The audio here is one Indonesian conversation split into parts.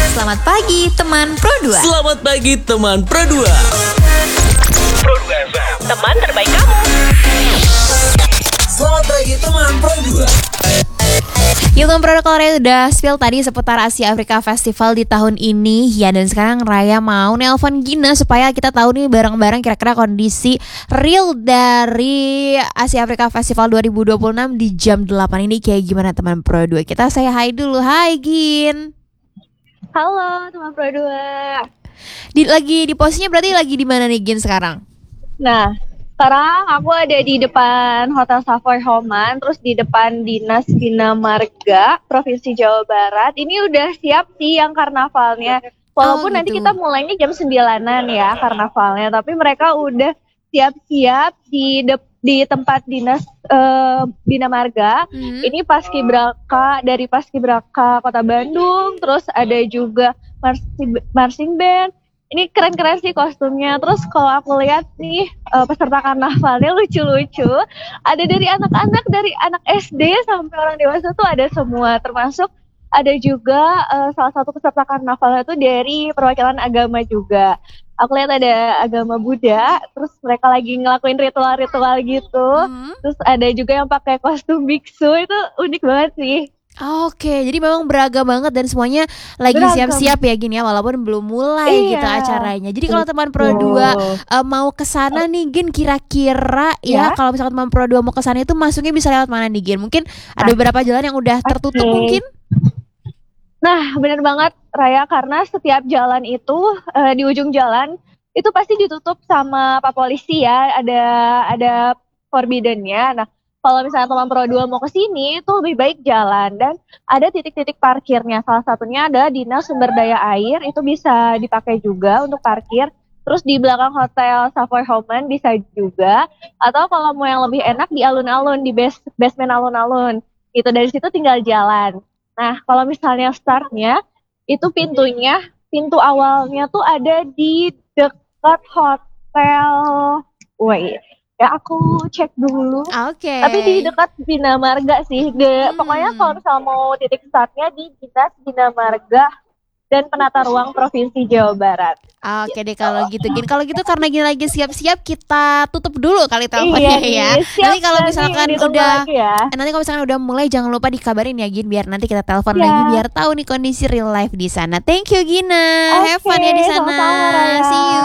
Selamat pagi teman Pro 2. Selamat pagi teman Pro 2. Pro 2 FM, teman terbaik kamu. Selamat pagi teman Pro 2. Teman Pro 2, kalau Raya udah spill tadi seputar Asia Afrika Festival di tahun ini ya, dan sekarang Raya mau nelpon Gina supaya kita tahu nih bareng-bareng kira-kira kondisi real dari Asia Afrika Festival 2026 di jam 8 ini kayak gimana teman Pro 2. Kita say hi dulu. Hai Gin. Halo teman Pro 2. Lagi di posisinya berarti lagi di mana nih Gin sekarang? Nah, sekarang aku ada di depan Hotel Savoy Homan, terus di depan Dinas Bina Marga Provinsi Jawa Barat. Ini udah siap sih yang karnavalnya. Walaupun nanti gitu. kita mulainya jam 9-an ya karnavalnya, tapi mereka udah siap-siap di tempat Dinas Bina Marga. Ini paskibraka dari Paskibraka Kota Bandung, terus ada juga marching band. Ini keren-keren sih kostumnya. Terus kalau aku lihat nih peserta karnavalnya lucu-lucu. Ada dari anak-anak, dari anak SD sampai orang dewasa tuh ada semua. Termasuk ada juga salah satu peserta karnavalnya tuh dari perwakilan agama juga. Aku lihat ada agama Buddha, terus mereka lagi ngelakuin ritual-ritual gitu. Terus ada juga yang pakai kostum biksu, itu unik banget sih. Oke, jadi memang beragam banget dan semuanya lagi siap-siap ya Gin ya, walaupun belum mulai gitu acaranya. Jadi kalau teman Pro 2 mau kesana nih Gin, kira-kira ya kalau misalkan teman Pro 2 mau kesana itu masuknya bisa lewat mana nih Gin? Mungkin ada beberapa jalan yang udah tertutup mungkin? Nah, benar banget Raya, karena setiap jalan itu di ujung jalan itu pasti ditutup sama Pak Polisi ya, ada forbidden-nya. Nah, kalau misalnya teman Pro 2 mau ke sini itu lebih baik jalan, dan ada titik-titik parkirnya. Salah satunya adalah Dinas Sumber Daya Air, itu bisa dipakai juga untuk parkir. Terus di belakang Hotel Savoy Homan bisa juga, atau kalau mau yang lebih enak di alun-alun, di basement alun-alun. Itu dari situ tinggal jalan. Nah, kalau misalnya startnya itu pintu awalnya tuh ada di dekat hotel. Wait. Ya aku cek dulu. Oke. Tapi di dekat Bina Marga sih. Pokoknya kalau misalnya mau titik startnya di Dinas Bina Marga dan Penata Ruang Provinsi Jawa Barat. Oke deh kalau gitu Gin. Kalau gitu karena Gin lagi siap-siap, kita tutup dulu kali teleponnya ya. Nanti kalau misalkan nanti kalau misalkan udah mulai jangan lupa dikabarin ya Gin, biar nanti kita telepon lagi biar tahu nih kondisi real life di sana. Thank you Gina. Have fun ya di sana. See you.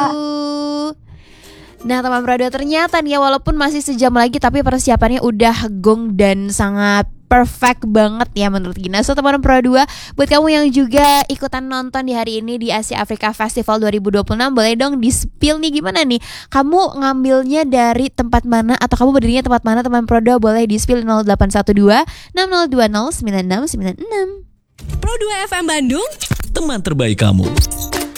Nah teman Pro 2, ternyata nih ya walaupun masih sejam lagi tapi persiapannya udah gong dan sangat perfect banget ya menurut Gina. So teman Pro 2, buat kamu yang juga ikutan nonton di hari ini di Asia Afrika Festival 2026, boleh dong di-spill nih gimana nih kamu ngambilnya dari tempat mana, atau kamu berdirinya tempat mana teman Pro 2, boleh di-spill 0812 6020 9696. Pro 2 FM Bandung, teman terbaik kamu.